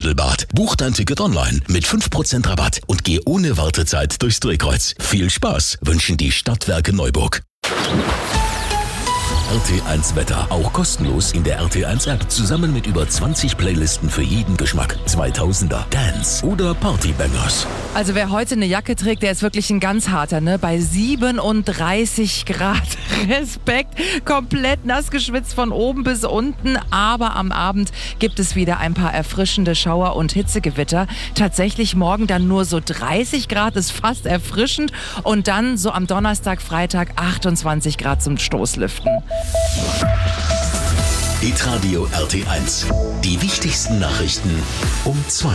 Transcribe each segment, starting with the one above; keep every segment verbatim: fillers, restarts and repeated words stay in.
Rodelbad. Buch dein Ticket online mit fünf Prozent Rabatt und geh ohne Wartezeit durchs Drehkreuz. Viel Spaß wünschen die Stadtwerke Neuburg. R T eins Wetter. Auch kostenlos in der R T eins App. Zusammen mit über zwanzig Playlisten für jeden Geschmack. zweitausender, Dance oder Partybangers. Also wer heute eine Jacke trägt, der ist wirklich ein ganz harter, ne? Bei siebenunddreißig Grad. Respekt. Komplett nass geschwitzt von oben bis unten. Aber am Abend gibt es wieder ein paar erfrischende Schauer und Hitzegewitter. Tatsächlich morgen dann nur so dreißig Grad, ist fast erfrischend. Und dann so am Donnerstag, Freitag achtundzwanzig Grad zum Stoßlüften. Hitradio R T eins. Die wichtigsten Nachrichten um zwei.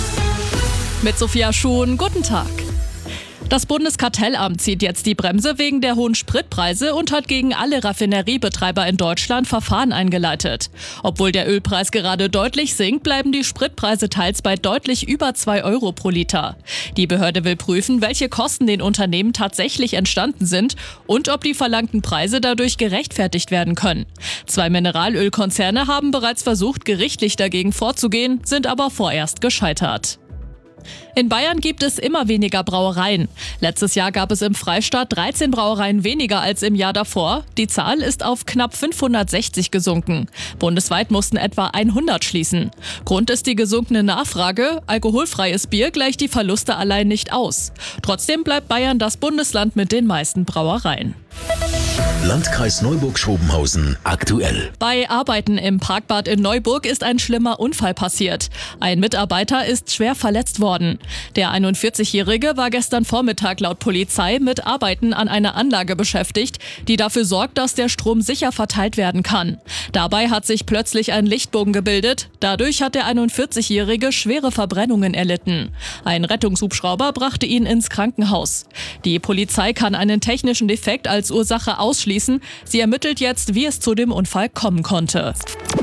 Mit Sophia Schuhn, guten Tag. Das Bundeskartellamt zieht jetzt die Bremse wegen der hohen Spritpreise und hat gegen alle Raffineriebetreiber in Deutschland Verfahren eingeleitet. Obwohl der Ölpreis gerade deutlich sinkt, bleiben die Spritpreise teils bei deutlich über zwei Euro pro Liter. Die Behörde will prüfen, welche Kosten den Unternehmen tatsächlich entstanden sind und ob die verlangten Preise dadurch gerechtfertigt werden können. Zwei Mineralölkonzerne haben bereits versucht, gerichtlich dagegen vorzugehen, sind aber vorerst gescheitert. In Bayern gibt es immer weniger Brauereien. Letztes Jahr gab es im Freistaat dreizehn Brauereien weniger als im Jahr davor. Die Zahl ist auf knapp fünfhundertsechzig gesunken. Bundesweit mussten etwa hundert schließen. Grund ist die gesunkene Nachfrage. Alkoholfreies Bier gleicht die Verluste allein nicht aus. Trotzdem bleibt Bayern das Bundesland mit den meisten Brauereien. Landkreis Neuburg-Schrobenhausen aktuell. Bei Arbeiten im Parkbad in Neuburg ist ein schlimmer Unfall passiert. Ein Mitarbeiter ist schwer verletzt worden. Der einundvierzigjährige war gestern Vormittag laut Polizei mit Arbeiten an einer Anlage beschäftigt, die dafür sorgt, dass der Strom sicher verteilt werden kann. Dabei hat sich plötzlich ein Lichtbogen gebildet. Dadurch hat der einundvierzigjährige schwere Verbrennungen erlitten. Ein Rettungshubschrauber brachte ihn ins Krankenhaus. Die Polizei kann einen technischen Defekt als Ursache ausschließen. Sie ermittelt jetzt, wie es zu dem Unfall kommen konnte.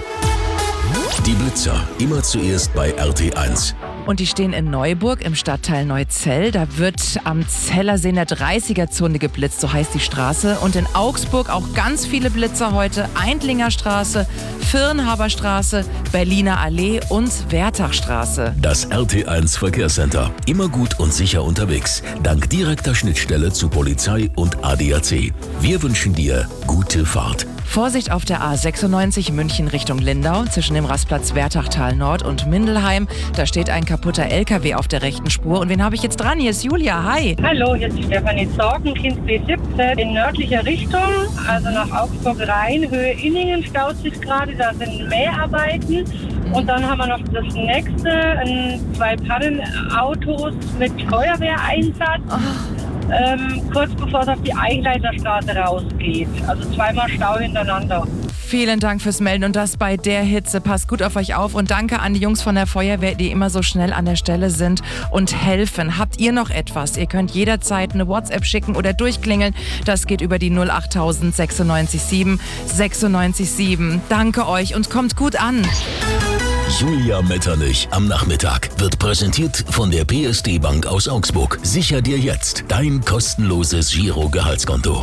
Die Blitzer, immer zuerst bei R T eins. Und die stehen in Neuburg im Stadtteil Neuzell. Da wird am Zellersee in der dreißiger-Zone geblitzt, so heißt die Straße. Und in Augsburg auch ganz viele Blitzer heute. Eindlinger Straße, Firnhaber Straße, Berliner Allee und Wertachstraße. Das R T eins Verkehrscenter. Immer gut und sicher unterwegs. Dank direkter Schnittstelle zu Polizei und A D A C. Wir wünschen dir gute Fahrt. Vorsicht auf der A sechsundneunzig München Richtung Lindau zwischen dem Rastplatz Wertachtal Nord und Mindelheim. Da steht ein kaputter L K W auf der rechten Spur. Und wen habe ich jetzt dran? Hier ist Julia. Hi. Hallo, hier ist Stefanie Sorgenkind B siebzehn in nördlicher Richtung, also nach Augsburg rein. Höhe Inningen staut sich gerade, da sind Mäharbeiten. Und dann haben wir noch das nächste, ein, zwei Pannenautos mit Feuerwehreinsatz. Oh. Ähm, kurz bevor es auf die Eichleiterstraße rausgeht. Also zweimal Stau hintereinander. Vielen Dank fürs Melden und das bei der Hitze. Passt gut auf euch auf und danke an die Jungs von der Feuerwehr, die immer so schnell an der Stelle sind und helfen. Habt ihr noch etwas? Ihr könnt jederzeit eine WhatsApp schicken oder durchklingeln. Das geht über die null achttausend sechsundneunzig sieben sechsundneunzig sieben. Danke euch und kommt gut an. Julia Metternich am Nachmittag wird präsentiert von der P S D Bank aus Augsburg. Sicher dir jetzt dein kostenloses Giro-Gehaltskonto.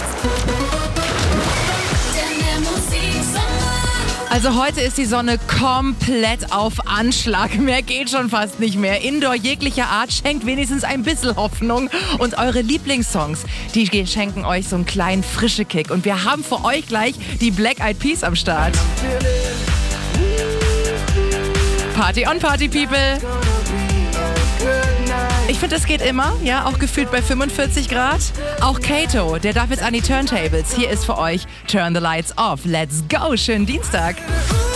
Also heute ist die Sonne komplett auf Anschlag. Mehr geht schon fast nicht mehr. Indoor jeglicher Art schenkt wenigstens ein bisschen Hoffnung. Und eure Lieblingssongs, die schenken euch so einen kleinen frischen Kick. Und wir haben für euch gleich die Black Eyed Peas am Start. Party on Party People. Ich finde, das geht immer, ja, auch gefühlt bei fünfundvierzig Grad. Auch Kato, der darf jetzt an die Turntables. Hier ist für euch Turn the Lights Off. Let's go, schönen Dienstag.